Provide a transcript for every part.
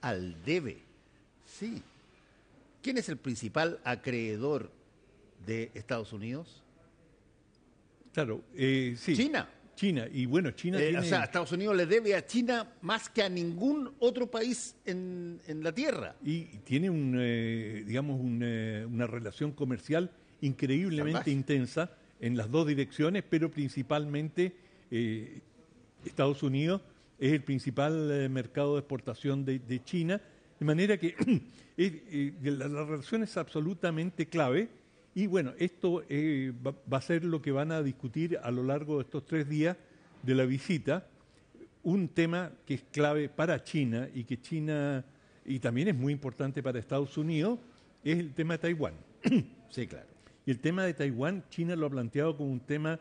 al debe. Sí. ¿Quién es el principal acreedor de Estados Unidos? Claro, sí. China. China. Y bueno, China tiene... O sea, Estados Unidos le debe a China más que a ningún otro país en la Tierra. Y tiene digamos, una relación comercial increíblemente Salvaje. intensa en las dos direcciones, pero principalmente Estados Unidos es el principal mercado de exportación de China, de manera que la relación es absolutamente clave. Y bueno, esto va a ser lo que van a discutir a lo largo de estos 3 días de la visita. Un tema que es clave para China y que China, y también es muy importante para Estados Unidos, es el tema de Taiwán. Sí, claro. Y el tema de Taiwán, China lo ha planteado como un tema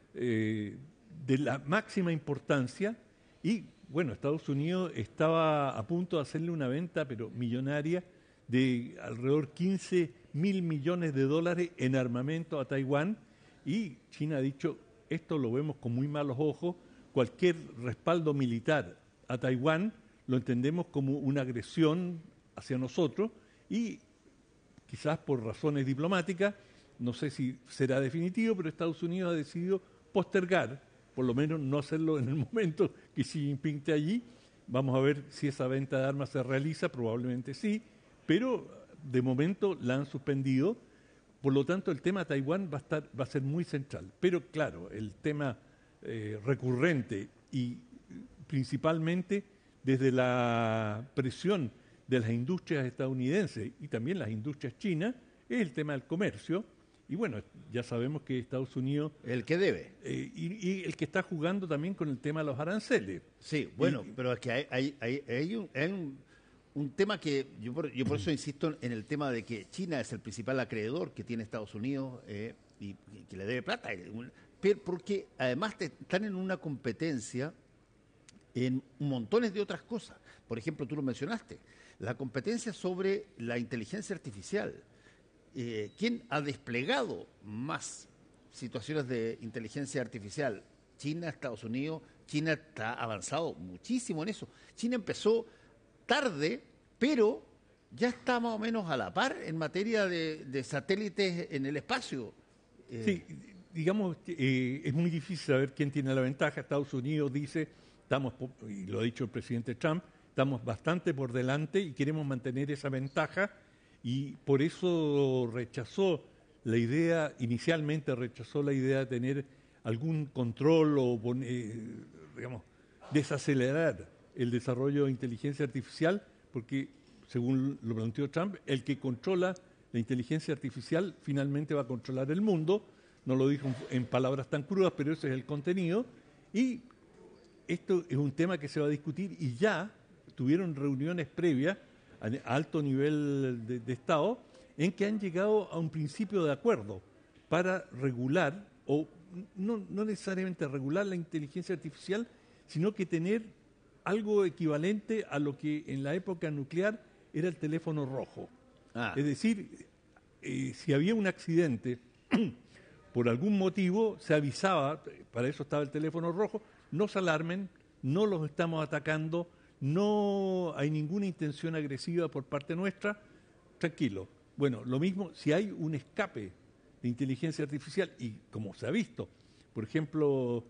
de la máxima importancia y, bueno, Estados Unidos estaba a punto de hacerle una venta, pero millonaria, de alrededor 15.000 millones de dólares en armamento a Taiwán y China ha dicho, esto lo vemos con muy malos ojos, cualquier respaldo militar a Taiwán lo entendemos como una agresión hacia nosotros y quizás por razones diplomáticas, no sé si será definitivo, pero Estados Unidos ha decidido postergar, por lo menos no hacerlo en el momento que Xi Jinping esté allí. Vamos a ver si esa venta de armas se realiza, probablemente sí, pero de momento la han suspendido. Por lo tanto, el tema Taiwán va a ser muy central. Pero claro, el tema recurrente y principalmente desde la presión de las industrias estadounidenses y también las industrias chinas, es el tema del comercio. Y bueno, ya sabemos que Estados Unidos... El que debe. Y el que está jugando también con el tema de los aranceles. Sí, bueno, pero es que hay un tema que yo por eso insisto en el tema de que China es el principal acreedor que tiene Estados Unidos y que le debe plata. Pero porque además están en una competencia en montones de otras cosas. Por ejemplo, tú lo mencionaste, la competencia sobre la inteligencia artificial. ¿Quién ha desplegado más situaciones de inteligencia artificial? China, Estados Unidos. China está avanzado muchísimo en eso. China empezó tarde, pero ya está más o menos a la par en materia de satélites en el espacio. Sí, digamos, es muy difícil saber quién tiene la ventaja. Estados Unidos dice, y lo ha dicho el presidente Trump, estamos bastante por delante y queremos mantener esa ventaja y por eso inicialmente rechazó la idea de tener algún control o, digamos, desacelerar el desarrollo de inteligencia artificial, porque, según lo planteó Trump, el que controla la inteligencia artificial finalmente va a controlar el mundo. No lo dijo en palabras tan crudas, pero ese es el contenido. Y esto es un tema que se va a discutir y ya tuvieron reuniones previas a alto nivel de Estado en que han llegado a un principio de acuerdo para regular, o no necesariamente regular la inteligencia artificial, sino que tener algo equivalente a lo que en la época nuclear era el teléfono rojo. Es decir, si había un accidente, por algún motivo se avisaba, para eso estaba el teléfono rojo, no se alarmen, no los estamos atacando, no hay ninguna intención agresiva por parte nuestra, tranquilo. Bueno, lo mismo si hay un escape de inteligencia artificial y como se ha visto, por ejemplo,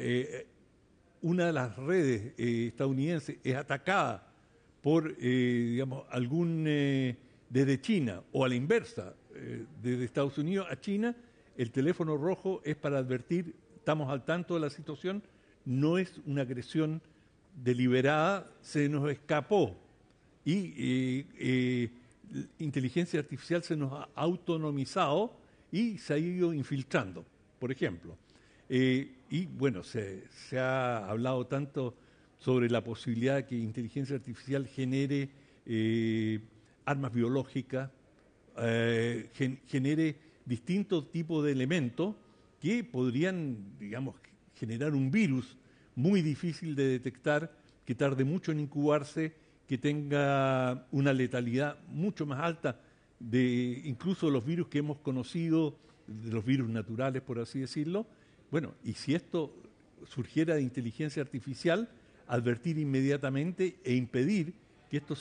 una de las redes estadounidenses es atacada por, digamos, desde China o a la inversa, desde Estados Unidos a China, el teléfono rojo es para advertir, estamos al tanto de la situación, no es una agresión deliberada, se nos escapó y inteligencia artificial se nos ha autonomizado y se ha ido infiltrando, por ejemplo. Y bueno, se ha hablado tanto sobre la posibilidad de que inteligencia artificial genere armas biológicas, genere distintos tipos de elementos que podrían, digamos, generar un virus muy difícil de detectar, que tarde mucho en incubarse, que tenga una letalidad mucho más alta de incluso los virus que hemos conocido, de los virus naturales, por así decirlo. Bueno, y si esto surgiera de inteligencia artificial, advertir inmediatamente e impedir que esto